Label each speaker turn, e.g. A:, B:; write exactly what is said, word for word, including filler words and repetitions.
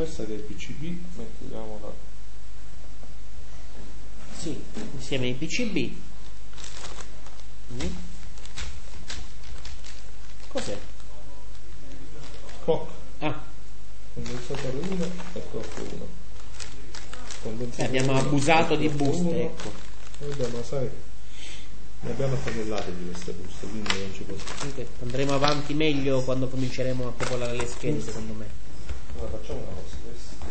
A: questa che è il P C B, mettiamola.
B: Sì, insieme ai P C B. Mm. Cos'è?
A: Coc.
B: Ah,
A: Condensatore uno e Coc uno.
B: eh, abbiamo abusato di buste, ecco.
A: Vabbè, ma sai, ne abbiamo tonnellate di queste buste, quindi non ci posso.
B: Comunque andremo avanti meglio quando cominceremo a popolare le schede, secondo me.
A: Allora facciamo una cosa, questi